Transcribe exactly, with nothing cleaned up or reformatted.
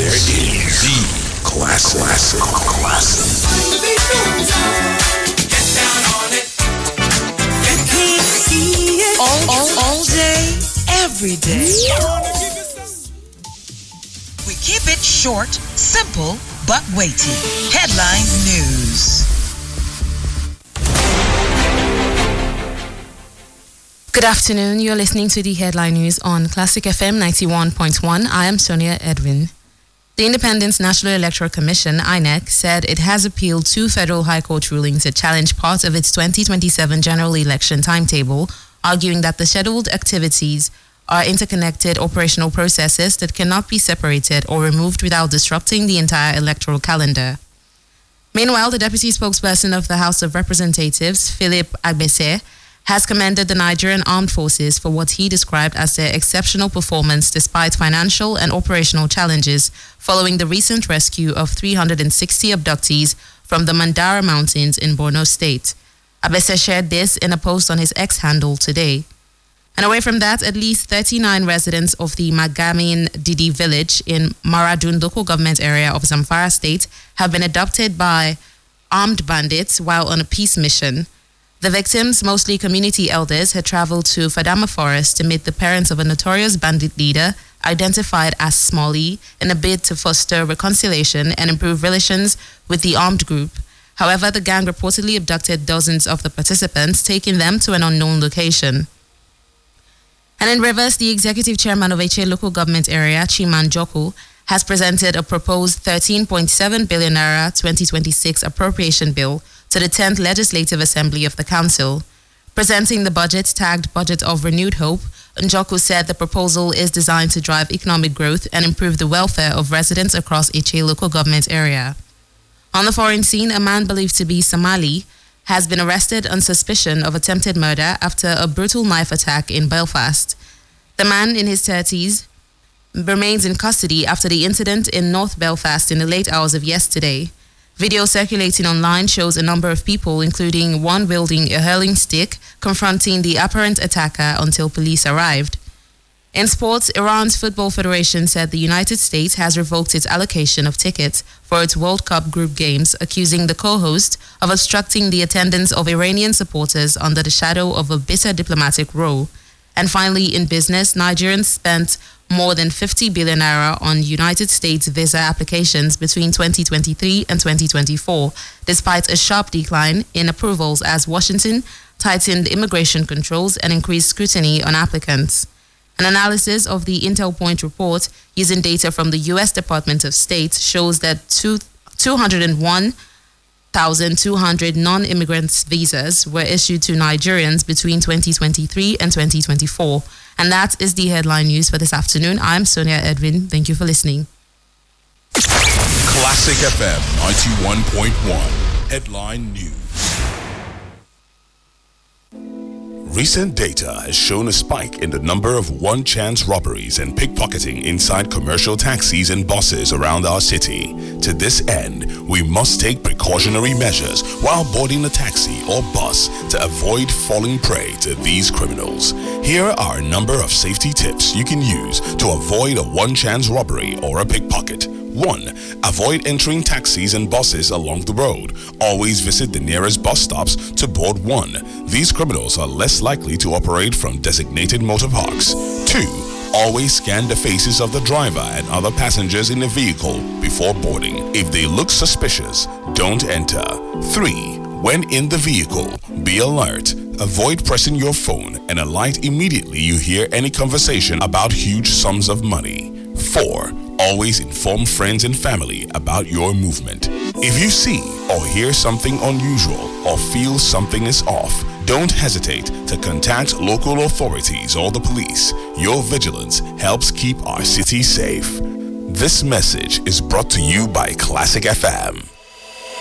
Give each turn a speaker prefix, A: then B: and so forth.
A: is the classic. Classic. Classic.
B: Get down on it. All, all, all day, every day. We keep it short, simple, but weighty. Headline news.
C: Good afternoon. You're listening to the headline news on Classic F M ninety-one point one. I am Sonia Edwin. The Independent National Electoral Commission, I N E C, said it has appealed two federal high court rulings that challenge part of its twenty twenty-seven general election timetable, arguing that the scheduled activities are interconnected operational processes that cannot be separated or removed without disrupting the entire electoral calendar. Meanwhile, the deputy spokesperson of the House of Representatives, Philip Agbese, has commended the Nigerian Armed Forces for what he described as their exceptional performance despite financial and operational challenges following the recent rescue of three hundred sixty abductees from the Mandara Mountains in Borno State. Agbese shared this in a post on his X handle today. And away from that, at least thirty-nine residents of the Magamin Didi village in Maradun local government area of Zamfara State have been abducted by armed bandits while on a peace mission. The victims, mostly community elders, had traveled to Fadama Forest to meet the parents of a notorious bandit leader identified as Smalley in a bid to foster reconciliation and improve relations with the armed group. However, the gang reportedly abducted dozens of the participants, taking them to an unknown location. And in Rivers, the executive chairman of Eche local government area, Chiman Joku, has presented a proposed thirteen point seven billion naira twenty twenty-six appropriation bill to the tenth Legislative Assembly of the Council. Presenting the budget tagged Budget of Renewed Hope, Njoku said the proposal is designed to drive economic growth and improve the welfare of residents across Eche local government area. On the foreign scene, a man believed to be Somali has been arrested on suspicion of attempted murder after a brutal knife attack in Belfast. The man in his thirties remains in custody after the incident in North Belfast in the late hours of yesterday. Video circulating online shows a number of people, including one wielding a hurling stick, confronting the apparent attacker until police arrived. In sports, Iran's Football Federation said the United States has revoked its allocation of tickets for its World Cup group games, accusing the co-host of obstructing the attendance of Iranian supporters under the shadow of a bitter diplomatic row. And finally, in business, Nigerians spent more than fifty billion naira on United States visa applications between twenty twenty-three and twenty twenty-four, despite a sharp decline in approvals as Washington tightened immigration controls and increased scrutiny on applicants. An analysis of the Intel Point report using data from the U S Department of State shows that two hundred one thousand two hundred non-immigrant visas were issued to Nigerians between twenty twenty-three and twenty twenty-four. And that is the headline news for this afternoon. I'm Sonia Edwin. Thank you for listening.
A: Classic F M ninety-one point one. Headline news. Recent data has shown a spike in the number of one-chance robberies and pickpocketing inside commercial taxis and buses around our city. To this end, we must take precautionary measures while boarding a taxi or bus to avoid falling prey to these criminals. Here are a number of safety tips you can use to avoid a one-chance robbery or a pickpocket. one. Avoid entering taxis and buses along the road. Always visit the nearest bus stops to board one. These criminals are less likely to operate from designated motor parks. two. Always scan the faces of the driver and other passengers in the vehicle before boarding. If they look suspicious, don't enter. three. When in the vehicle, be alert. Avoid pressing your phone and alight immediately you hear any conversation about huge sums of money. four. Always inform friends and family about your movement. If you see or hear something unusual or feel something is off, don't hesitate to contact local authorities or the police. Your vigilance helps keep our city safe. This message is brought to you by Classic F M.